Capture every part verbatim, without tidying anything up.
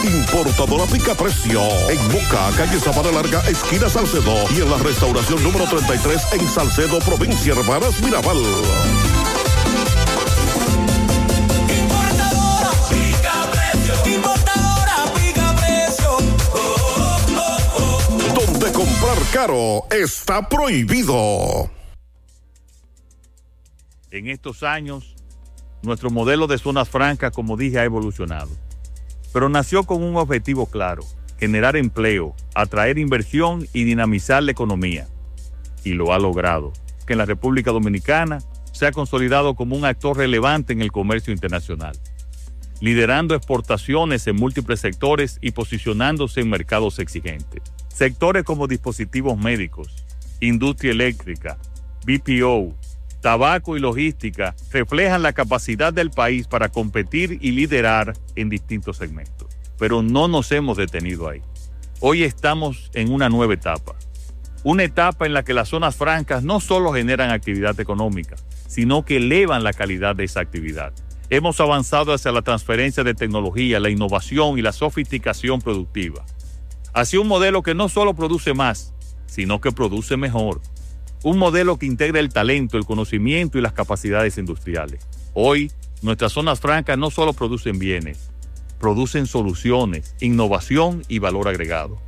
Importadora Pica Precio. En Moca, calle Sabana Larga, esquina Salcedo. Y en la restauración número treinta y tres en Salcedo, provincia Hermanas Mirabal. Importadora Pica Precio. Importadora Pica Precio. Oh, oh, oh, oh. Donde comprar caro está prohibido. En estos años, nuestro modelo de zonas francas, como dije, ha evolucionado. Pero nació con un objetivo claro: generar empleo, atraer inversión y dinamizar la economía. Y lo ha logrado, que en la República Dominicana se ha consolidado como un actor relevante en el comercio internacional, liderando exportaciones en múltiples sectores y posicionándose en mercados exigentes. Sectores como dispositivos médicos, industria eléctrica, B P O, tabaco y logística reflejan la capacidad del país para competir y liderar en distintos segmentos. Pero no nos hemos detenido ahí. Hoy estamos en una nueva etapa. Una etapa en la que las zonas francas no solo generan actividad económica, sino que elevan la calidad de esa actividad. Hemos avanzado hacia la transferencia de tecnología, la innovación y la sofisticación productiva. Hacia un modelo que no solo produce más, sino que produce mejor. Un modelo que integra el talento, el conocimiento y las capacidades industriales. Hoy, nuestras zonas francas no solo producen bienes, producen soluciones, innovación y valor agregado.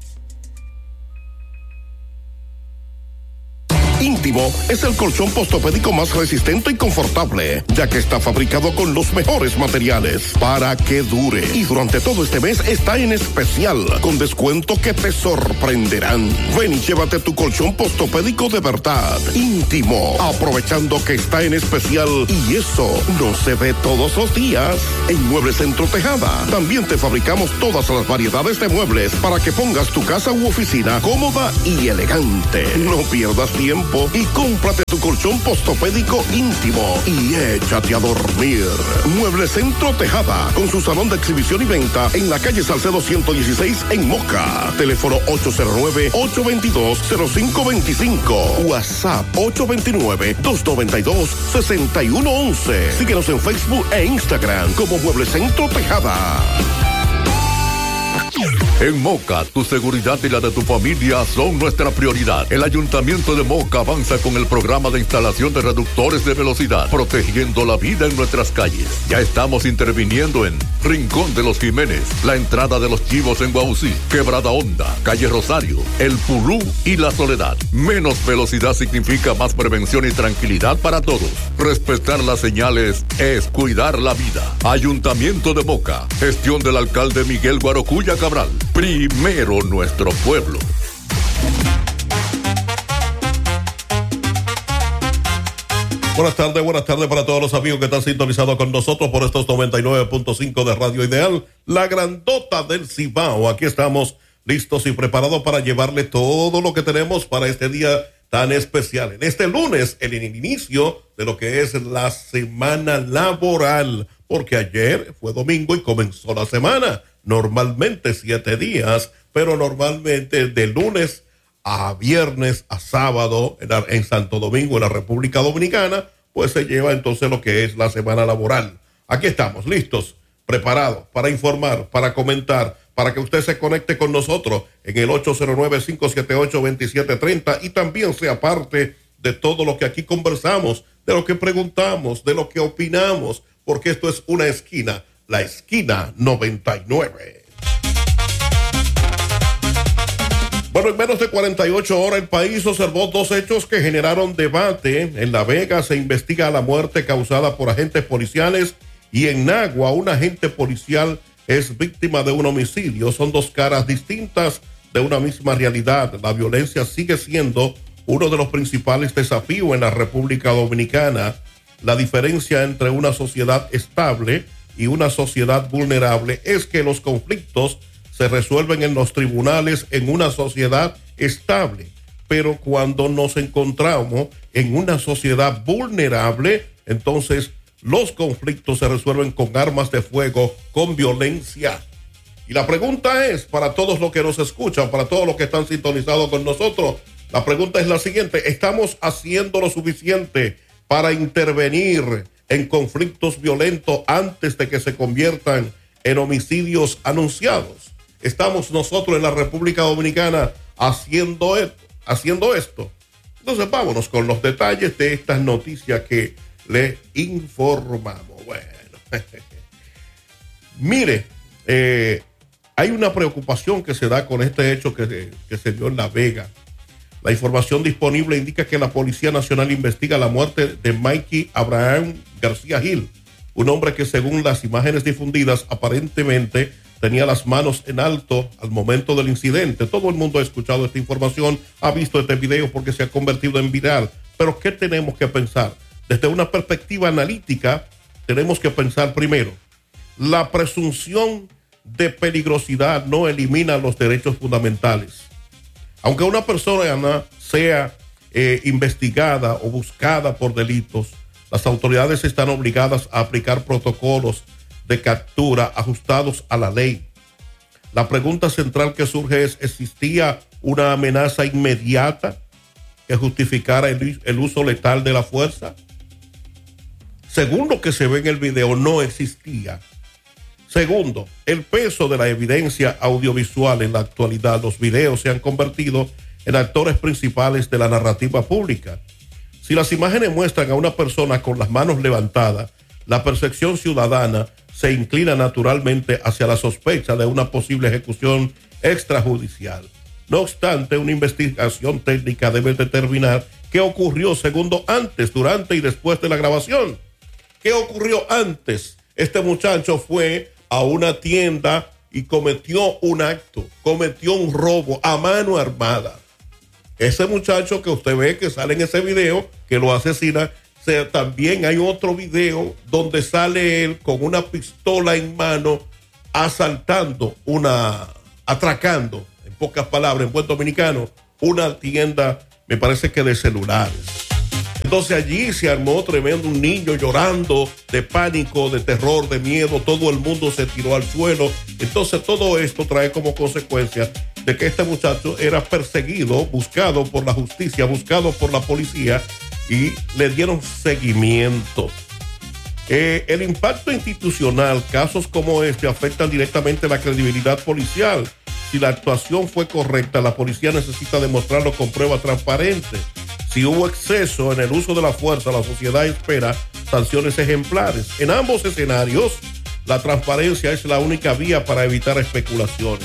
Íntimo es el colchón postopédico más resistente y confortable, ya que está fabricado con los mejores materiales para que dure. Y durante todo este mes está en especial, con descuento que te sorprenderán. Ven y llévate tu colchón postopédico de verdad. Íntimo, aprovechando que está en especial, y eso no se ve todos los días. En Muebles Centro Tejada también te fabricamos todas las variedades de muebles para que pongas tu casa u oficina cómoda y elegante. No pierdas tiempo y cómprate tu colchón postopédico Íntimo y échate a dormir. Mueble Centro Tejada, con su salón de exhibición y venta en la calle Salcedo ciento dieciséis en Moca. Teléfono ocho cero nueve, ocho dos dos, cero cinco dos cinco. WhatsApp ocho dos nueve, dos nueve dos, seis uno uno uno. Síguenos en Facebook e Instagram como Mueble Centro Tejada. En Moca, tu seguridad y la de tu familia son nuestra prioridad. El Ayuntamiento de Moca avanza con el programa de instalación de reductores de velocidad, protegiendo la vida en nuestras calles. Ya estamos interviniendo en Rincón de los Jiménez, la entrada de los Chivos en Guaucí, Quebrada Honda, Calle Rosario, El Pulú y La Soledad. Menos velocidad significa más prevención y tranquilidad para todos. Respetar las señales es cuidar la vida. Ayuntamiento de Moca, gestión del alcalde Miguel Guarocuya Cabral. Primero nuestro pueblo. Buenas tardes, buenas tardes para todos los amigos que están sintonizados con nosotros por estos noventa y nueve punto cinco de Radio Ideal, la grandota del Cibao. Aquí estamos listos y preparados para llevarle todo lo que tenemos para este día tan especial. En este lunes, el inicio de lo que es la semana laboral, porque ayer fue domingo y comenzó la semana. Normalmente siete días, pero normalmente de lunes a viernes a sábado en, la, en Santo Domingo, en la República Dominicana, pues se lleva entonces lo que es la semana laboral. Aquí estamos, listos, preparados para informar, para comentar, para que usted se conecte con nosotros en el ocho cero nueve, cinco siete ocho, dos siete tres cero y también sea parte de todo lo que aquí conversamos, de lo que preguntamos, de lo que opinamos, porque esto es una esquina. La esquina noventa y nueve. Bueno, en menos de cuarenta y ocho horas el país observó dos hechos que generaron debate. En La Vega se investiga la muerte causada por agentes policiales y en Nagua un agente policial es víctima de un homicidio. Son dos caras distintas de una misma realidad. La violencia sigue siendo uno de los principales desafíos en la República Dominicana. La diferencia entre una sociedad estable y una sociedad vulnerable es que los conflictos se resuelven en los tribunales en una sociedad estable, pero cuando nos encontramos en una sociedad vulnerable, entonces los conflictos se resuelven con armas de fuego, con violencia. Y la pregunta es, para todos los que nos escuchan, para todos los que están sintonizados con nosotros, la pregunta es la siguiente: ¿estamos haciendo lo suficiente para intervenir en conflictos violentos antes de que se conviertan en homicidios anunciados. Estamos nosotros en la República Dominicana haciendo esto, haciendo esto. Entonces vámonos con los detalles de estas noticias que les informamos. Bueno, mire, eh, hay una preocupación que se da con este hecho que, que se dio en La Vega. La información disponible indica que la Policía Nacional investiga la muerte de Mikey Abraham García Gil, un hombre que según las imágenes difundidas aparentemente tenía las manos en alto al momento del incidente. Todo el mundo ha escuchado esta información, ha visto este video porque se ha convertido en viral. Pero ¿qué tenemos que pensar? Desde una perspectiva analítica, tenemos que pensar primero, la presunción de peligrosidad no elimina los derechos fundamentales. Aunque una persona sea eh, investigada o buscada por delitos, las autoridades están obligadas a aplicar protocolos de captura ajustados a la ley. La pregunta central que surge es, ¿existía una amenaza inmediata que justificara el, el uso letal de la fuerza? Según lo que se ve en el video, no existía. Segundo, el peso de la evidencia audiovisual en la actualidad. Los videos se han convertido en actores principales de la narrativa pública. Si las imágenes muestran a una persona con las manos levantadas, la percepción ciudadana se inclina naturalmente hacia la sospecha de una posible ejecución extrajudicial. No obstante, una investigación técnica debe determinar qué ocurrió segundos antes, durante y después de la grabación. ¿Qué ocurrió antes? Este muchacho fue a una tienda y cometió un acto, cometió un robo a mano armada. Ese muchacho que usted ve que sale en ese video, que lo asesina, se, también hay otro video donde sale él con una pistola en mano asaltando una, atracando, en pocas palabras, en buen dominicano, una tienda, me parece que de celulares. Entonces allí se armó tremendo, un niño llorando de pánico, de terror, de miedo, todo el mundo se tiró al suelo. Entonces todo esto trae como consecuencia de que este muchacho era perseguido, buscado por la justicia, buscado por la policía y le dieron seguimiento. Eh, el impacto institucional, casos como este afectan directamente la credibilidad policial. Si la actuación fue correcta, la policía necesita demostrarlo con pruebas transparentes. Si hubo exceso en el uso de la fuerza, la sociedad espera sanciones ejemplares. En ambos escenarios, la transparencia es la única vía para evitar especulaciones.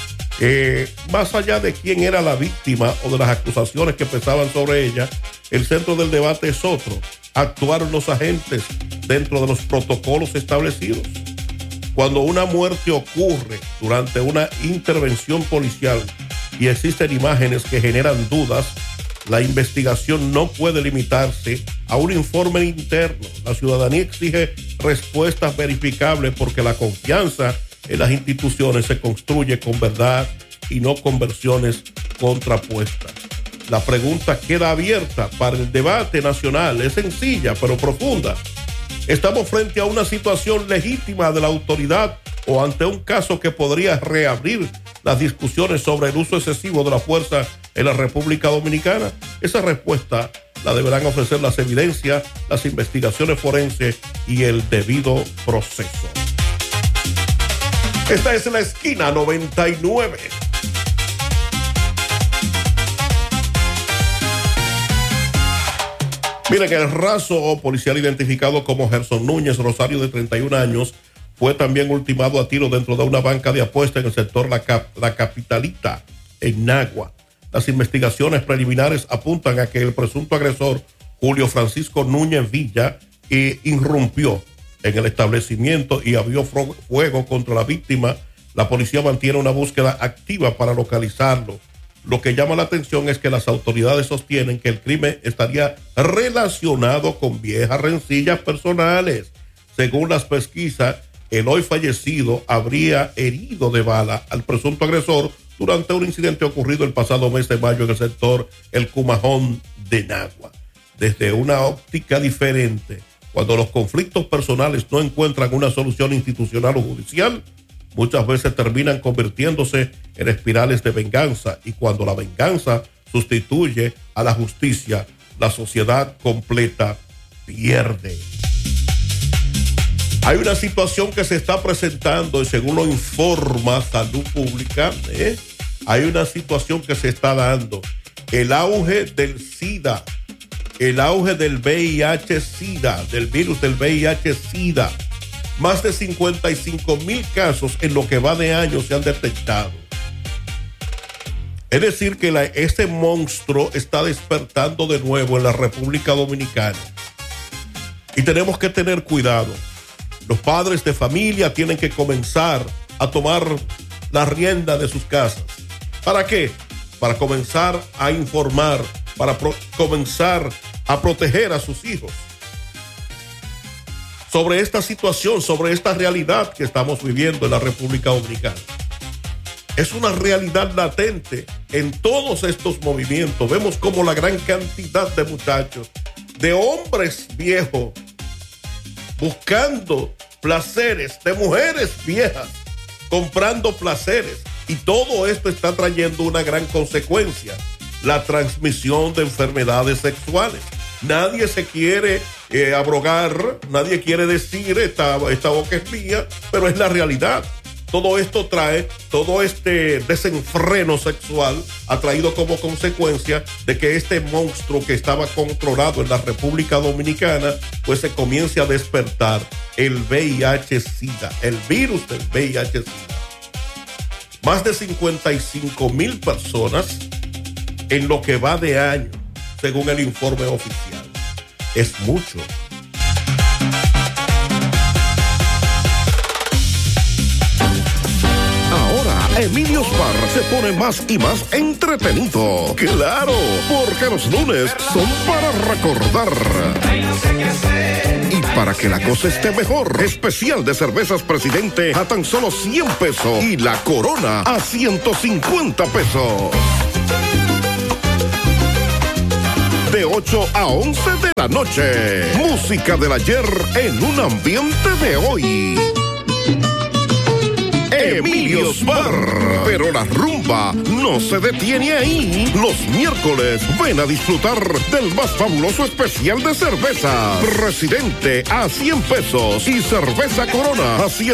Eh, más allá de quién era la víctima o de las acusaciones que pesaban sobre ella, el centro del debate es otro. ¿Actuaron los agentes dentro de los protocolos establecidos? Cuando una muerte ocurre durante una intervención policial y existen imágenes que generan dudas, la investigación no puede limitarse a un informe interno. La ciudadanía exige respuestas verificables porque la confianza en las instituciones se construye con verdad y no con versiones contrapuestas. La pregunta queda abierta para el debate nacional. Es sencilla pero profunda. ¿Estamos frente a una situación legítima de la autoridad o ante un caso que podría reabrir las discusiones sobre el uso excesivo de la fuerza en la República Dominicana? Esa respuesta la deberán ofrecer las evidencias, las investigaciones forenses y el debido proceso. Esta es la esquina noventa y nueve. Miren, el raso policial identificado como Gerson Núñez Rosario, de treinta y un años, fue también ultimado a tiro dentro de una banca de apuestas en el sector La, Cap La Capitalita, en Nagua. Las investigaciones preliminares apuntan a que el presunto agresor, Julio Francisco Núñez Villa, eh, irrumpió en el establecimiento y abrió fuego contra la víctima. La policía mantiene una búsqueda activa para localizarlo. Lo que llama la atención es que las autoridades sostienen que el crimen estaría relacionado con viejas rencillas personales. Según las pesquisas, el hoy fallecido habría herido de bala al presunto agresor durante un incidente ocurrido el pasado mes de mayo en el sector El Cumajón de Nagua. Desde una óptica diferente, cuando los conflictos personales no encuentran una solución institucional o judicial, muchas veces terminan convirtiéndose en espirales de venganza, y cuando la venganza sustituye a la justicia, la sociedad completa pierde. Hay una situación que se está presentando y según lo informa Salud Pública, ¿eh? hay una situación que se está dando. El auge del SIDA, el auge del V I H SIDA, del virus del V I H SIDA. Más de cincuenta y cinco mil casos en lo que va de año se han detectado. Es decir, que la, este monstruo está despertando de nuevo en la República Dominicana. Y tenemos que tener cuidado. Los padres de familia tienen que comenzar a tomar la rienda de sus casas. ¿Para qué? Para comenzar a informar, para pro- comenzar a proteger a sus hijos sobre esta situación, sobre esta realidad que estamos viviendo en la República Dominicana. Es una realidad latente en todos estos movimientos. Vemos como la gran cantidad de muchachos, de hombres viejos, buscando placeres, de mujeres viejas, comprando placeres. Y todo esto está trayendo una gran consecuencia, la transmisión de enfermedades sexuales. Nadie se quiere eh, abrogar, nadie quiere decir esta, esta boca es mía, pero es la realidad. Todo esto trae, todo este desenfreno sexual ha traído como consecuencia de que este monstruo que estaba controlado en la República Dominicana, pues se comience a despertar el V I H SIDA, el virus del V I H SIDA. Más de cincuenta y cinco mil personas en lo que va de año, según el informe oficial. Es mucho. Emilio Spar se pone más y más entretenido. Claro, porque los lunes son para recordar. Y para que la cosa esté mejor, especial de cervezas Presidente a tan solo cien pesos y la Corona a ciento cincuenta pesos. De ocho a once de la noche. Música del ayer en un ambiente de hoy. Emilio Spar. Pero la rumba no se detiene ahí. Los miércoles ven a disfrutar del más fabuloso especial de cerveza. Presidente a cien pesos y cerveza Corona a cien